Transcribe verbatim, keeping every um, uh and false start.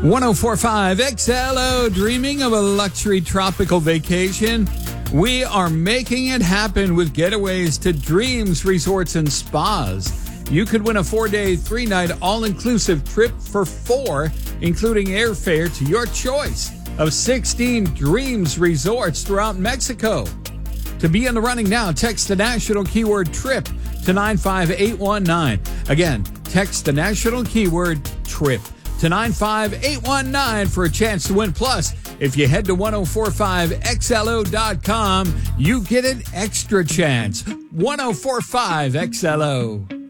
one oh four point five X L O, dreaming of a luxury tropical vacation? We are making it happen with getaways to Dreams Resorts and Spas. You could win a four-day, three-night, all-inclusive trip for four, including airfare to your choice of sixteen Dreams Resorts throughout Mexico. To be in the running now, text the national keyword TRIP to nine five eight one nine. Again, text the national keyword TRIP to nine five eight one nine for a chance to win. Plus, if you head to ten forty-five X L O dot com, you get an extra chance. ten forty-five X L O.